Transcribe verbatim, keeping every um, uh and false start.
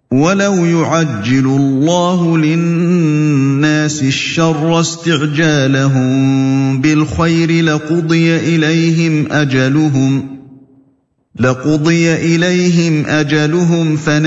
وَلَوْ يُعَجِّلُ اللَّهُ لِلنَّاسِ الشَّرَّ اسْتِعْجَالَهُم بِالْخَيْرِ لَقُضِيَ إِلَيْهِمْ أَجَلُهُمْ لَقُضِيَ إِلَيْهِمْ أَجَلُهُمْ